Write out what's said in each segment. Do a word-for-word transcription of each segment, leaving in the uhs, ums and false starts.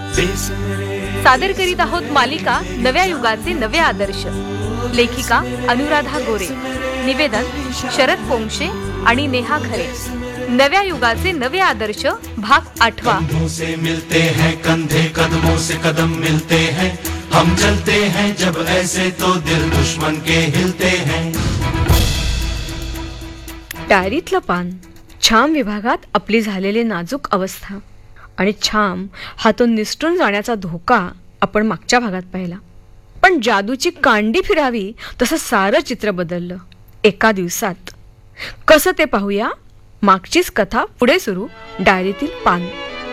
सादर करीत आहोत मालिका नव्या युगाचे नवे आदर्श. लेखिका अनुराधा गोरे, निवेदन शरद पोंक्षे आणि नेहा खरे. नव्या युगाचे नवे आदर्श भाग आठवा. कंधों से मिलते हैं कंधे, कदमों से कदम मिलते हैं, हम चलते हैं जब ऐसे तो दिल दुश्मन के हिलते हैं. डायरीतलं पान. छाम विभागात आपली झालेली नाजूक अवस्था आणि छाम हातून निसटून जाण्याचा धोका आपण मागच्या भागात पाहिला. पण जादूची कांडी फिरावी तसं सारं चित्र बदललं एका दिवसात. कसं ते पाहूया. मागचीच कथा पुढे सुरू. डायरीतील पान.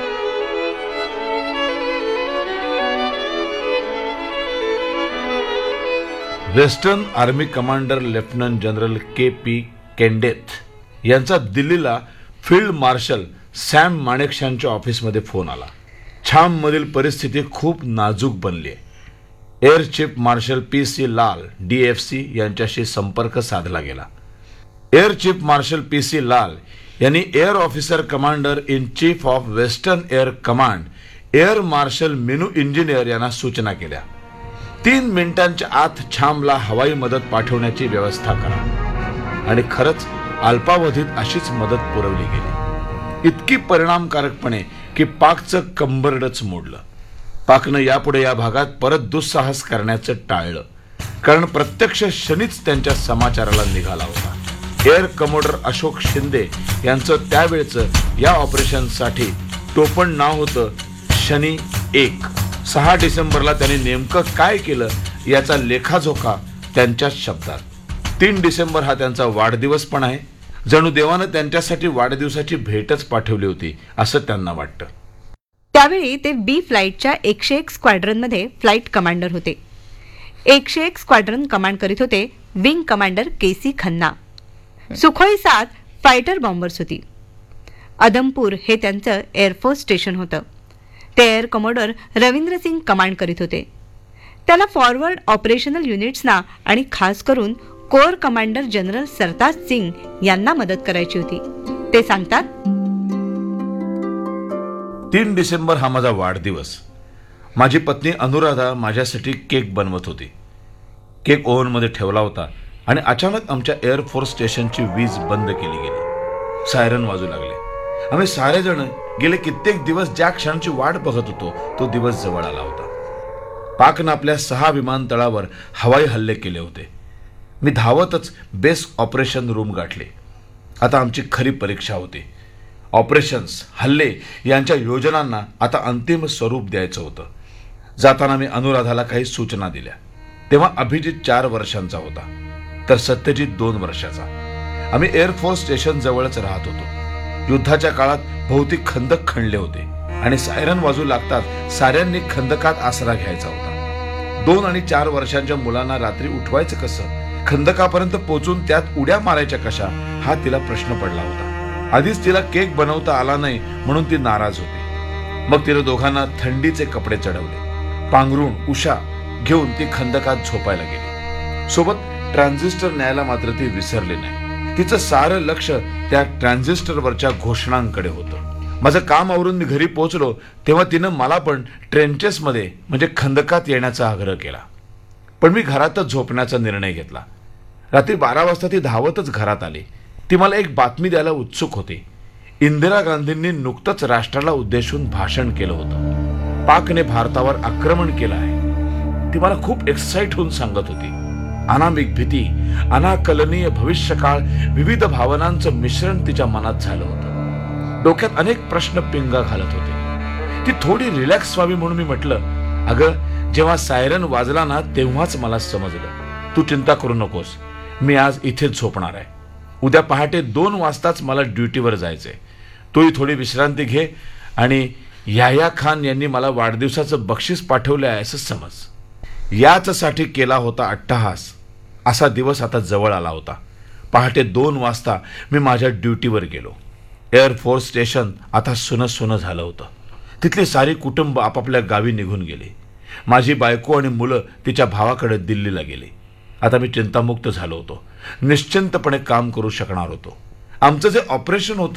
Western army commander lieutenant general के पी केंडेथ यांचा दिल्लीला फील्ड मार्शल सॅम माणेकशॉंच्या ऑफिसमध्ये फोन आला. छाम मधील परिस्थिती खूप नाजूक बनली आहे. Air chief marshal P C लाल डी एफ सी यांच्याशी संपर्क साधला गेला. Air chief marshal P C लाल यांनी air officer commander in chief of western air command air marshal Minu engineer यांना सूचना केल्या. तीन मिनिटांच्या आत छामला हवाई मदत पाठवण्याची व्यवस्था करा. आणि खरंच अल्पावधीत अशीच मदत पुरवली गेली. इतकी परिणामकारकपणे की पाकचं कंबरडच मोडलं. पाकनं यापुढे या भागात परत दुस्साहस करण्याचं टाळलं, कारण प्रत्यक्ष शनीच त्यांच्या समाचाराला निघाला होता. एअर कमोडर अशोक शिंदे यांचं त्यावेळचं या ऑपरेशनसाठी टोपण नाव होतं शनी एक. सहा डिसेंबरला त्यांनी नेमकं काय केलं याचा लेखाजोखा त्यांच्याच शब्दात. तीन डिसेंबर हा त्यांचा वाढदिवस पण आहे. जणू देवानं त्यांच्यासाठी वाढदिवसाची भेटच पाठवली होती असं त्यांना वाटतं. त्यावेळी ते बी फ्लाईटच्या एकशे एक स्क्वॅड्रनमध्ये फ्लाईट कमांडर होते. एकशे एक स्क्वॅड्रन कमांड करीत होते विंग कमांडर के सी खन्ना. सुखोई सात फायटर बॉम्बर्स होती. अदमपूर हे त्यांचं एअरफोर्स स्टेशन होतं. ते air commodore Ravindra Singh command करीत होते. त्याला फॉरवर्ड ऑपरेशनल युनिट्सना आणि खास करून कोर कमांडर जनरल सरताज सिंग यांना मदत करायची होती. ते सांगतात, तीन डिसेंबर हा माझा वाढदिवस. माझी पत्नी अनुराधा माझ्यासाठी केक बनवत होती. केक ओव्हनमध्ये ठेवला होता आणि अचानक आमच्या एअरफोर्स स्टेशनची वीज बंद केली गेली. सायरन वाजू लागले. आम्ही सारेजण गेले कित्येक दिवस ज्या क्षणाची वाट बघत होतो तो दिवस जवळ आला होता. पाकनं आपल्या सहा विमानतळावर हवाई हल्ले केले होते. मी धावतच बेस ऑपरेशन रूम गाठले. आता आमची खरी परीक्षा होती. ऑपरेशन्स, हल्ले यांच्या योजनांना आता अंतिम स्वरूप द्यायचं होतं. जाताना मी अनुराधाला काही सूचना दिल्या. तेव्हा अभिजित चार वर्षांचा होता तर सत्यजित दोन वर्षाचा. आम्ही एअरफोर्स स्टेशन जवळच राहत होतो. युद्धाच्या काळात भौतिक खंदक खणले होते आणि सायरन वाजू लागतात साऱ्यांनी खंदकात आसरा घ्यायचा होता. दोन आणि चार वर्षांच्या मुलांना रात्री उठवायचं कसं, खंदकापर्यंत पोहोचून त्यात उड्या मारायच्या कशा, हा तिला प्रश्न पडला होता. आधीच तिला केक बनवता आला नाही म्हणून ती नाराज होती. मग तिला दोघांना थंडीचे कपडे चढवले. पांघरून उषा घेऊन ती खंदकात झोपायला गेली. सोबत ट्रान्झिस्टर न्यायला मात्र ती विसरली नाही. तिचं सारं लक्ष त्या ट्रान्झिस्टरवरच्या घोषणांकडे होतं. माझं काम आवरून मी घरी पोहोचलो तेव्हा तिनं मला पण ट्रेंचेसमध्ये म्हणजे खंदकात येण्याचा आग्रह केला. पण मी घरातच झोपण्याचा निर्णय घेतला. रात्री बारा वाजता ती धावतच घरात आली. ती मला एक बातमी द्यायला उत्सुक होती. इंदिरा गांधींनी नुकतंच राष्ट्राला उद्देशून भाषण केलं होतं. पाकने भारतावर आक्रमण केलं आहे. ती मला खूप एक्साइट होऊन सांगत होती. अनामिक भीती, अनाकलनीय भविष्यकाळ, विविध भावनांचं मिश्रण तिच्या मनात झालं होतं. डोक्यात अनेक प्रश्न पिंगा घालत होते. ती थोडी रिलॅक्स व्हावी म्हणून मी म्हटलं, अगं जेव्हा सायरन वाजला ना तेव्हाच मला समजलं, तू चिंता करू नकोस, मी आज इथेच झोपणार आहे. उद्या पहाटे दोन वाजताच मला ड्युटीवर जायचंय. तूही थोडी विश्रांती घे आणि याह्या खान यांनी मला वाढदिवसाचं बक्षीस पाठवलं आहे असं समज. याचसाठी केला होता अट्टहास असा दिवस आता जवळ आला होता. पहाटे दोन वाजता मी माझ्या ड्युटीवर गेलो. एअरफोर्स स्टेशन आता सुनं सुनं झालं होतं. तिथली सारी कुटुंब आपापल्या गावी निघून गेली. माझी बायको आणि मुलं तिच्या भावाकडे दिल्लीला गेली. आता मी चिंतामुक्त झालो होतो. निश्चिंतपणे काम करू शकणार होतो. आमचं जे ऑपरेशन होतं